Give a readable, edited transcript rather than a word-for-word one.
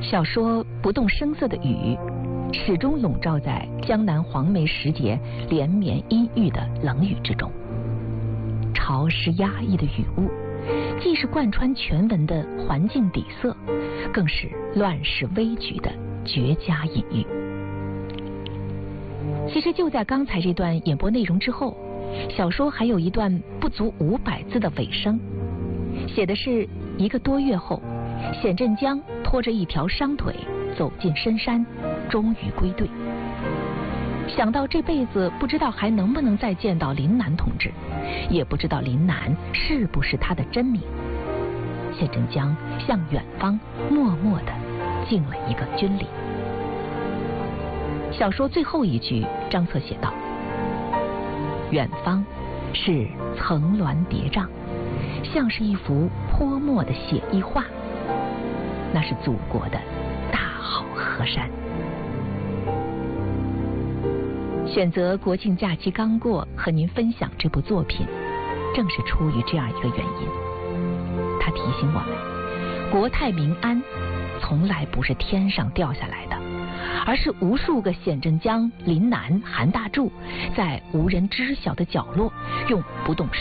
小说不动声色的雨，始终笼罩在江南黄梅时节连绵阴郁的冷雨之中。潮湿压抑的雨雾，既是贯穿全文的环境底色，更是乱世危局的绝佳隐喻。其实就在刚才这段演播内容之后，小说还有一段不足500字的尾声，写的是1个多月后，显振江拖着一条伤腿走进深山，终于归队。想到这辈子不知道还能不能再见到林南同志，也不知道林南是不是他的真名，显振江向远方默默地敬了一个军礼。小说最后一句，张策写道：远方是层峦叠嶂，像是一幅泼墨的写意画，那是祖国的大好河山。选择国庆假期刚过和您分享这部作品，正是出于这样一个原因。它提醒我们，国泰民安从来不是天上掉下来的，而是无数个显振江、林南、韩大柱在无人知晓的角落，用不动